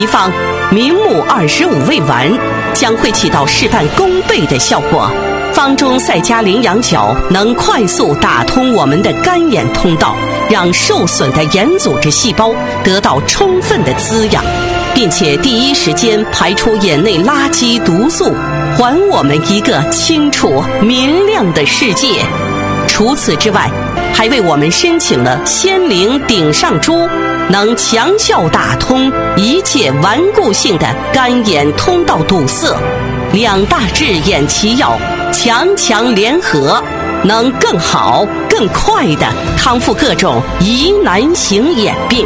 方明目25未完，将会起到事半功倍的效果。方中赛加羚羊角能快速打通我们的干眼通道，让受损的眼组织细胞得到充分的滋养，并且第一时间排出眼内垃圾毒素，还我们一个清楚明亮的世界。除此之外，还为我们申请了仙灵顶上珠，能强效打通一切顽固性的干眼通道堵塞。2大治眼奇药强联合，能更好更快地康复各种疑难型眼病。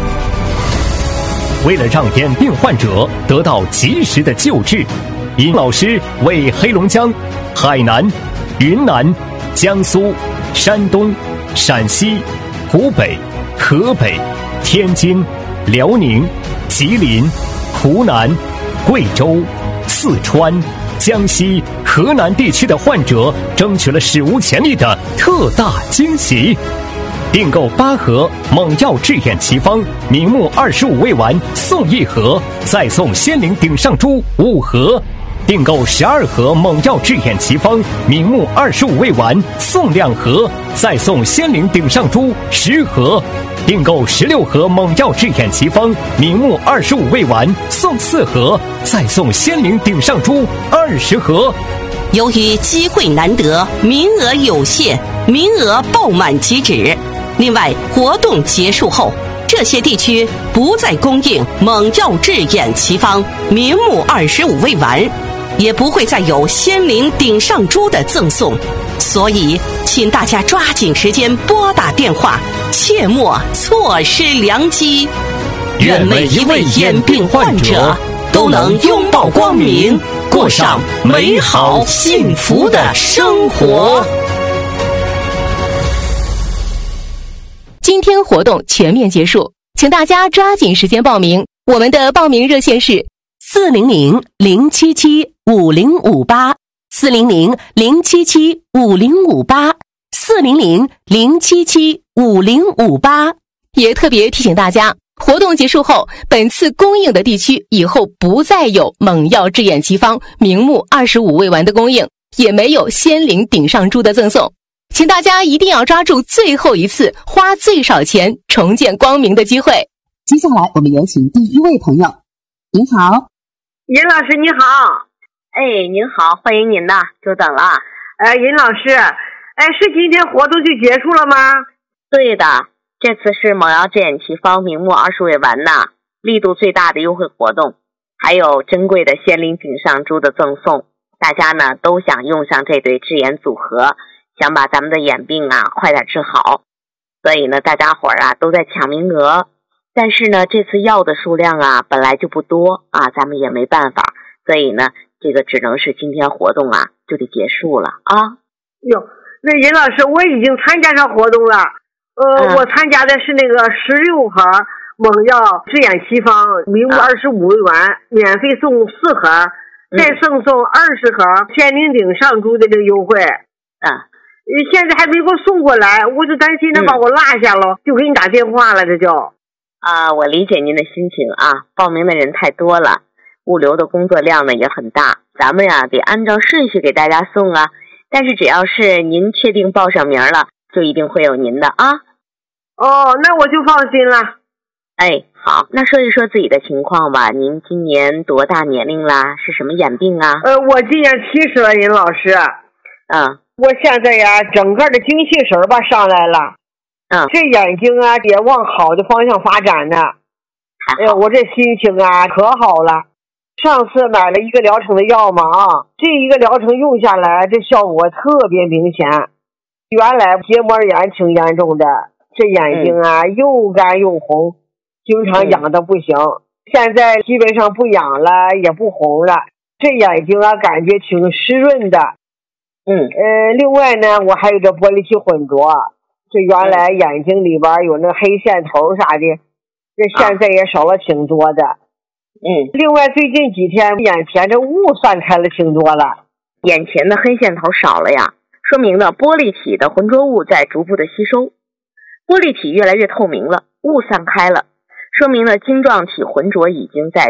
为了让眼病患者得到及时的救治，尹老师为黑龙江、海南、云南、江苏、山东、陕西、湖北、河北、天津、辽宁、吉林、湖南、贵州、四川、江西、河南地区的患者争取了史无前例的特大惊喜。订购8盒猛药治眼奇方明目25未完送1盒，再送仙灵顶上珠5盒。订购12盒猛药治眼奇方明目25未完送2盒，再送仙灵顶上珠10盒。订购16盒猛药治眼奇方明目25未完送4盒，再送仙灵顶上珠20盒。 由于机会难得，名额有限，名额爆满即止。另外，活动结束后，这些地区不再供应猛药治眼奇方明目25未完，也不会再有仙灵顶上珠的赠送。所以请大家抓紧时间拨打电话，切莫错失良机。愿每一位眼病患者都能拥抱光明，过上美好幸福的生活。 今天活动全面结束，请大家抓紧时间报名。我们的报名热线是400-077-5058 400-077-5058 400-077-5058。也特别提醒大家，活动结束后，本次供应的地区以后不再有猛药治眼奇方明目25未完的供应，也没有仙灵顶上珠的赠送。请大家一定要抓住最后一次花最少钱重见光明的机会。 接下来我们有请第一位朋友。您好。 尹老师你好。您好，欢迎您呐，久等了。尹老师，是今天活动就结束了吗？对的，这次是猛药治眼奇方明目20未完呐，力度最大的优惠活动，还有珍贵的仙灵顶上珠的赠送。大家呢都想用上这对治眼组合，想把咱们的眼病快点治好，所以呢大家伙都在抢名额。但是呢这次药的数量本来就不多咱们也没办法，所以呢这个只能是今天活动就得结束了哟，那尹老师，我已经参加上活动了。我参加的是那个16盒猛药治眼奇方明目25未完，免费送4盒，再赠送20盒仙灵顶上珠的这个优惠。现在还没给我送过来，我就担心他把我落下了，就给你打电话了。这就我理解您的心情报名的人太多了，物流的工作量呢也很大，咱们得按照顺序给大家送但是只要是您确定报上名了，就一定会有您的那我就放心了。好，那说一说自己的情况吧。您今年多大年龄啦？是什么眼病我今年70了，尹老师。我现在整个的精气神吧上来了。这眼睛也往好的方向发展呢。我这心情可好了。上次买了一个疗程的药嘛这一个疗程用下来，这效果特别明显。原来结膜炎挺严重的，这眼睛又干又红，经常痒的不行。现在基本上不痒了，也不红了，这眼睛感觉挺湿润的。另外呢，我还有这玻璃体混浊，这原来眼睛里边有那黑线头啥的，这现在也少了挺多的。另外最近几天眼前这雾散开了挺多了，眼前的黑线头少了呀，说明呢玻璃体的浑浊物在逐步的吸收，玻璃体越来越透明了，雾散开了， 说明了晶状体浑浊已经在